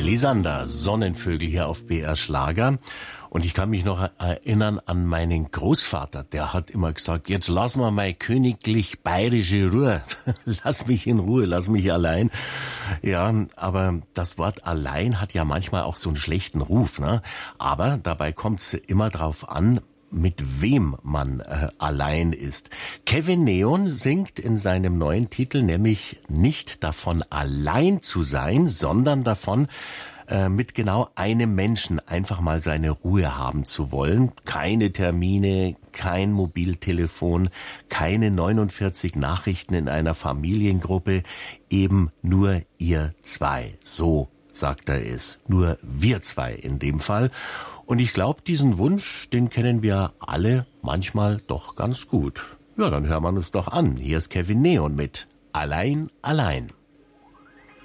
Elisander, Sonnenvögel hier auf BR Schlager. Und ich kann mich noch erinnern an meinen Großvater, der hat immer gesagt, jetzt lass mal meine königlich bayerische Ruhe. Lass mich in Ruhe, lass mich allein. Ja, aber das Wort allein hat ja manchmal auch so einen schlechten Ruf, ne? Aber dabei kommt es immer drauf an, mit wem man allein ist. Kevin Neon singt in seinem neuen Titel nämlich nicht davon, allein zu sein, sondern davon, mit genau einem Menschen einfach mal seine Ruhe haben zu wollen. Keine Termine, kein Mobiltelefon, keine 49 Nachrichten in einer Familiengruppe, eben nur ihr zwei. So sagt er es. Nur wir zwei in dem Fall. Und ich glaube, diesen Wunsch, den kennen wir alle manchmal doch ganz gut. Ja, dann hören wir uns doch an. Hier ist Kevin Neon mit Allein, allein.